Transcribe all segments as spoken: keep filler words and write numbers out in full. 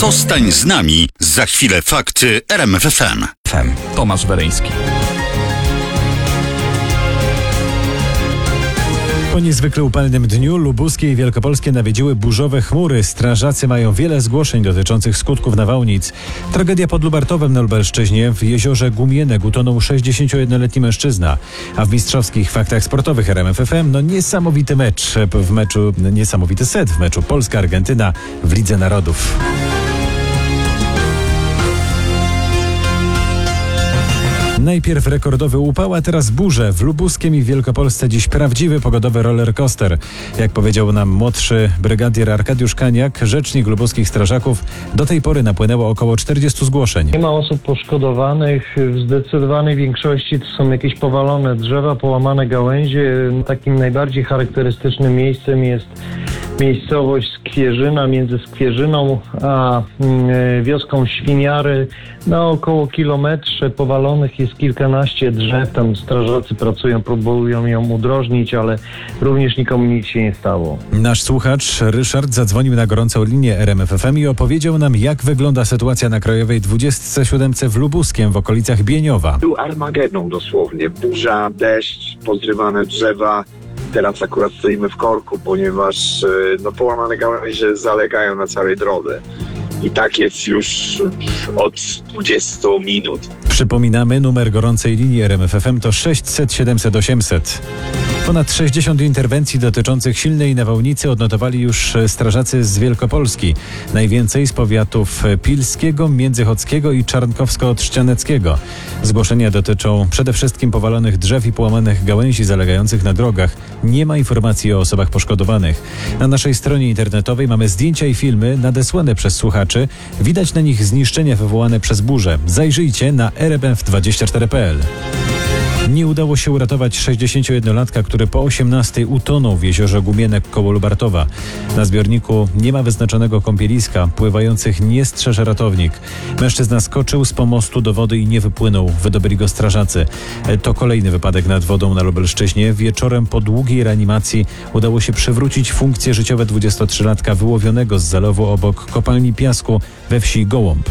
Zostań z nami. Za chwilę fakty R M F F M. Tomasz Weryński. Po niezwykle upalnym dniu lubuskie i wielkopolskie nawiedziły burzowe chmury. Strażacy mają wiele zgłoszeń dotyczących skutków nawałnic. Tragedia pod Lubartowem na Lubelszczyźnie. W jeziorze Gumienek utonął sześćdziesięciojednoletni mężczyzna. A w mistrzowskich faktach sportowych R M F F M no niesamowity mecz w meczu, niesamowity set w meczu Polska-Argentyna w Lidze Narodów. Najpierw rekordowy upał, a teraz burze. W Lubuskiem i w Wielkopolsce dziś prawdziwy pogodowy rollercoaster. Jak powiedział nam młodszy brygadier Arkadiusz Kaniak, rzecznik lubuskich strażaków, do tej pory napłynęło około czterdziestu zgłoszeń. Nie ma osób poszkodowanych. W zdecydowanej większości to są jakieś powalone drzewa, połamane gałęzie. Takim najbardziej charakterystycznym miejscem jest miejscowość Skwierzyna, między Skwierzyną a y, wioską Świniary. Na około kilometrze powalonych jest kilkanaście drzew. Tam strażacy pracują, próbują ją udrożnić, ale również nikomu nic się nie stało. Nasz słuchacz Ryszard zadzwonił na gorącą linię R M F F M i opowiedział nam, jak wygląda sytuacja na Krajowej dwudziestce siódemce w Lubuskiem w okolicach Bieniowa. Był Armagedon dosłownie. Burza, deszcz, pozrywane drzewa. Teraz akurat stoimy w korku, ponieważ no, połamane gałęzie zalegają na całej drodze. I tak jest już od dwudziestu minut. Przypominamy, numer gorącej linii R M F F M to sześćset siedemset osiemset. Ponad sześćdziesiąt interwencji dotyczących silnej nawałnicy odnotowali już strażacy z Wielkopolski. Najwięcej z powiatów pilskiego, międzychodzkiego i czarnkowsko-trzcianeckiego. Zgłoszenia dotyczą przede wszystkim powalonych drzew i połamanych gałęzi zalegających na drogach. Nie ma informacji o osobach poszkodowanych. Na naszej stronie internetowej mamy zdjęcia i filmy nadesłane przez słuchaczy. Widać na nich zniszczenia wywołane przez burzę. Zajrzyjcie na r m f dwadzieścia cztery kropka p l. Nie udało się uratować sześćdziesięciojednolatka, który po osiemnastej utonął w jeziorze Gumienek koło Lubartowa. Na zbiorniku nie ma wyznaczonego kąpieliska, pływających nie strzeże ratownik. Mężczyzna skoczył z pomostu do wody i nie wypłynął. Wydobyli go strażacy. To kolejny wypadek nad wodą na Lubelszczyźnie. Wieczorem po długiej reanimacji udało się przywrócić funkcje życiowe dwudziestotrzylatka wyłowionego z zalewu obok kopalni piasku we wsi Gołąb.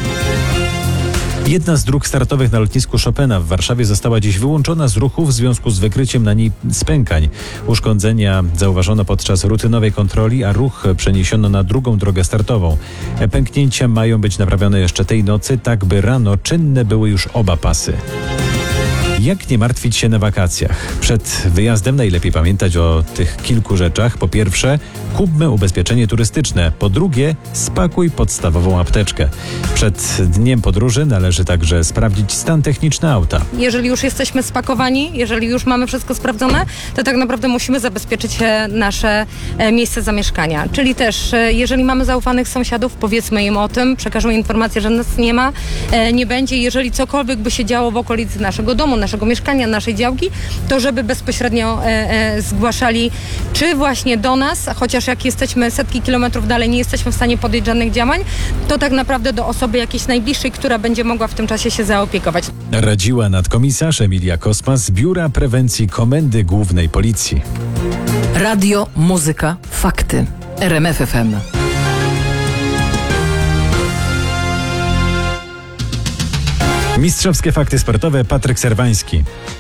Jedna z dróg startowych na lotnisku Chopina w Warszawie została dziś wyłączona z ruchu w związku z wykryciem na niej spękań. Uszkodzenia zauważono podczas rutynowej kontroli, a ruch przeniesiono na drugą drogę startową. Pęknięcia mają być naprawione jeszcze tej nocy, tak by rano czynne były już oba pasy. Jak nie martwić się na wakacjach? Przed wyjazdem najlepiej pamiętać o tych kilku rzeczach. Po pierwsze, kupmy ubezpieczenie turystyczne. Po drugie, spakuj podstawową apteczkę. Przed dniem podróży należy także sprawdzić stan techniczny auta. Jeżeli już jesteśmy spakowani, jeżeli już mamy wszystko sprawdzone, to tak naprawdę musimy zabezpieczyć nasze miejsce zamieszkania. Czyli też, jeżeli mamy zaufanych sąsiadów, powiedzmy im o tym, przekażmy informację, że nas nie ma, nie będzie. Jeżeli cokolwiek by się działo w okolicy naszego domu, naszego mieszkania, naszej działki, to żeby bezpośrednio e, e, zgłaszali, czy właśnie do nas, chociaż jak jesteśmy setki kilometrów dalej, nie jesteśmy w stanie podjąć żadnych działań, to tak naprawdę do osoby jakiejś najbliższej, która będzie mogła w tym czasie się zaopiekować. Radziła nadkomisarz Emilia Kosma z Biura Prewencji Komendy Głównej Policji. Radio, muzyka, fakty. R M F F M. Mistrzowskie fakty sportowe, Patryk Serwański.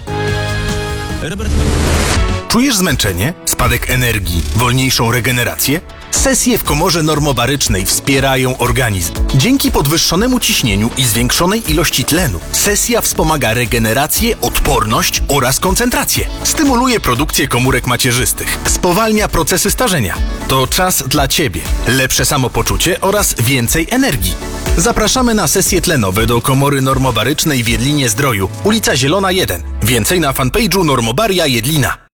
Czujesz zmęczenie? Spadek energii? Wolniejszą regenerację? Sesje w komorze normobarycznej wspierają organizm. Dzięki podwyższonemu ciśnieniu i zwiększonej ilości tlenu sesja wspomaga regenerację, odporność oraz koncentrację. Stymuluje produkcję komórek macierzystych. Spowalnia procesy starzenia. To czas dla Ciebie. Lepsze samopoczucie oraz więcej energii. Zapraszamy na sesje tlenowe do komory normobarycznej w Jedlinie Zdroju, ulica Zielona jeden. Więcej na fanpage'u Normobaria Jedlina.